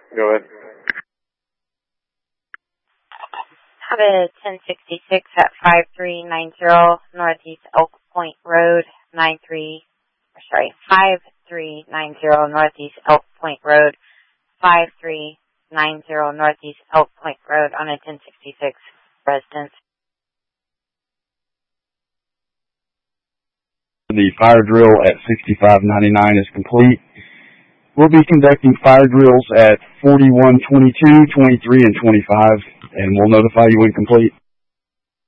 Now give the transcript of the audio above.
Go ahead. Have a 1066 at 5390 Northeast Elk Point Road, 5390 Northeast Elk Point Road, 5390 Northeast Elk Point Road on a 1066 residence. The fire drill at 6599 is complete. We'll be conducting fire drills at 41, 22, 23, and 25, and we'll notify you when complete.